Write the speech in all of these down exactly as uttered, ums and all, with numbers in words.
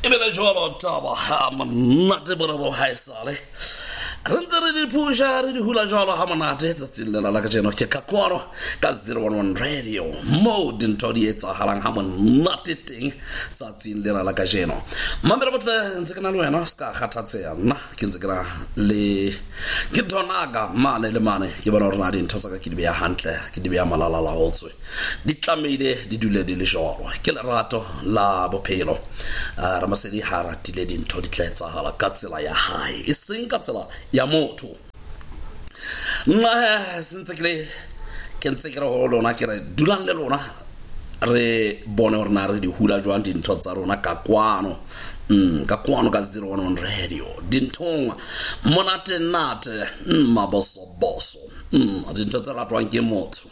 Ibele jwalo taba ha monate bona bo haesale re ntse re di pusha re di hula jwalo ha monate tsatsing lena la kajeno ke ka kwano ka zero one one radio mo dintho di etsahalang ha monate teng tsatsing lena la kajeno mamela botle ntse kana le wena ska kgathatseha nna ke ntse kana le ke donaga mane le mane ke bona rona di ntho tsa ka ke di beya hantle ke di beya malala la hotswe di tlamile di dule di le jwalo ke le rato la bophelo ra masedi ha ratile dintho di tla etsahala ka tsela ya hae e seng ka tsela ya motho nna sentse ke ke ntse ke re ho lona ke re dulang le lona re bone hore na re di hula jwang dintho tsa rona ka kwano mm ka kwano ka zero one one radio dintho monate nate maboso boso mm dintho tsa ratwang ke motho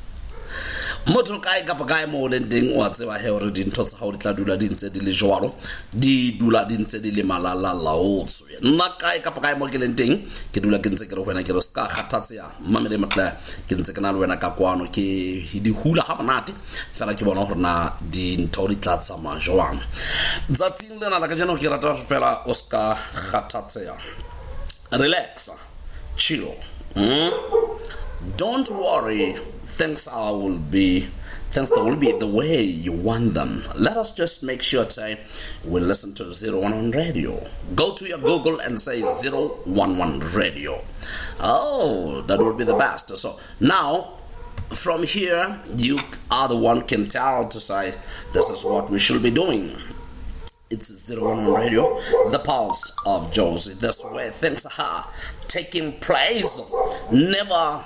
motho kae kapa kae mo le ding wa tseba he hore dintho tsa hao di tla dula di ntse di le jwalo di dula di ntse di le malala laotswe nna kae kapa kae mo ke leng teng ke dula ke ntse ke re wena ke re ska kgathatseha mamele matla ke ntse ke na le wena ka kwano ke di hula ha monate fela ke bona hore na dintho di tla tsamaya jwang tsatsing lena la ka jeno ke rata fela o ska kgathatseha relax chill mm? Don't worry. Things are will be things that will be the way you want them. Let us just make sure to say we listen to zero one one radio. Go to your Google and say zero one one radio. Oh, that would be the best. So now from here you are the one can tell to say this is what we should be doing. It's zero one one radio, the pulse of Josie. That's where things are taking place. Never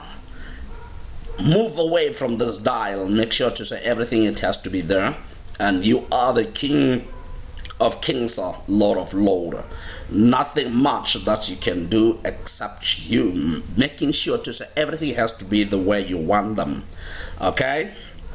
move away from this dial. Make sure to say everything it has to be there. And you are the King of Kings, Lord of Lords. Nothing much that you can do except you making sure to say everything has to be the way you want them. Okay?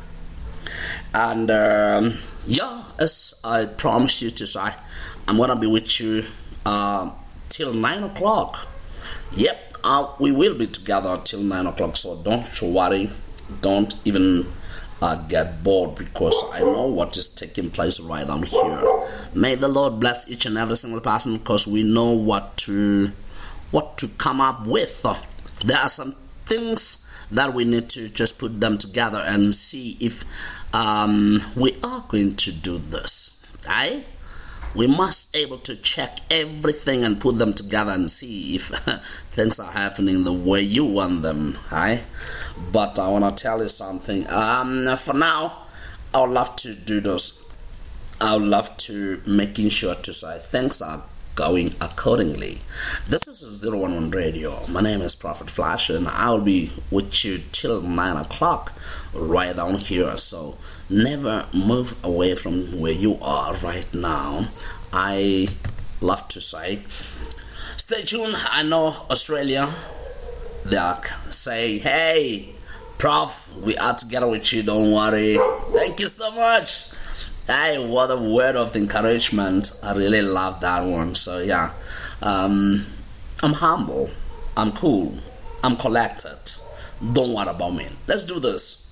And um, yeah, as I promised you to say, I'm gonna be with you uh, till nine o'clock. Yep. Uh, we will be together till nine o'clock, so don't worry, don't even uh, get bored, because I know what is taking place right down here. May the Lord bless each and every single person, because we know what to what to come up with. There are some things that we need to just put them together and see if um, we are going to do this. Right? We must able to check everything and put them together and see if things are happening the way you want them, right? But I want to tell you something. Um, for now, I would love to do this. I would love to making sure to say things are going accordingly. This is zero one one radio. My name is Prophet Flash, and I'll be with you till nine o'clock right down here. So never move away from where you are right now. I love to say, stay tuned. I know Australia, they are say, hey, Prof, we are together with you. Don't worry. Thank you so much. Hey, what a word of encouragement. I really love that one. So yeah, um, I'm humble. I'm cool. I'm collected. Don't worry about me. Let's do this.